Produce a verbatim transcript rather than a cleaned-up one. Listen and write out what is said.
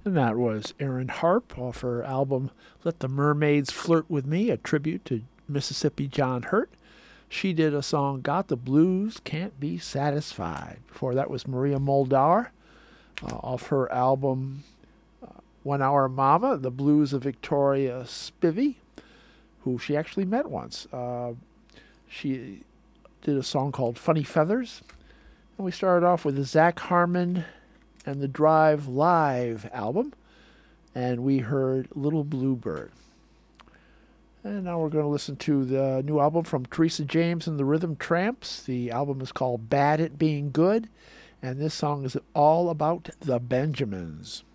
And that was Erin Harp off her album Let the Mermaids Flirt with Me, a tribute to Mississippi John Hurt. She did a song, Got the Blues, Can't Be Satisfied. Before that was Maria Muldaur uh, off her album uh, One Hour Mama, The Blues of Victoria Spivey, who she actually met once. Uh, she did a song called Funny Feathers. And we started off with the Zach Harmon and the Drive Live album, and we heard Little Bluebird. And now we're going to listen to the new album from Teresa James and the Rhythm Tramps. The album is called Bad at Being Good, and this song is all about the Benjamins.